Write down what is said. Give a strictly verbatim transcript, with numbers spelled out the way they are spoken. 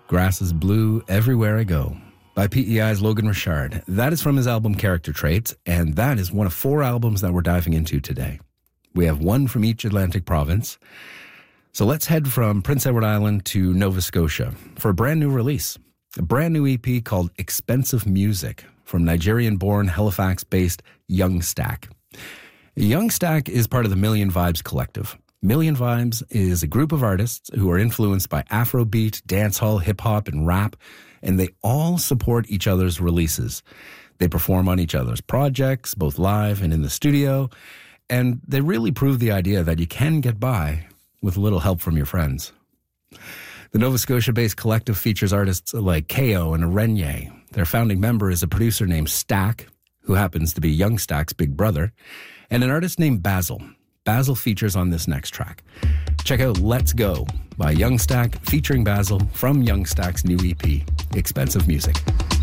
Grass is Blue Everywhere I Go by P E I's Logan Richard. That is from his album Character Traits, and that is one of four albums that we're diving into today. We have one from each Atlantic province. So let's head from Prince Edward Island to Nova Scotia for a brand new release, a brand new E P called Expensive Music from Nigerian-born, Halifax-based Young Stack. Young Stack is part of the Million Vibes Collective. Million Vibes is a group of artists who are influenced by Afrobeat, dancehall, hip-hop, and rap, and they all support each other's releases. They perform on each other's projects, both live and in the studio, and they really prove the idea that you can get by with a little help from your friends. The Nova Scotia-based collective features artists like K O and Renye. Their founding member is a producer named Stack, who happens to be Young Stack's big brother, and an artist named Basil. Basil features on this next track. Check out Let's Go by Young Stack featuring Basil from Young Stack's new E P, Expensive Music.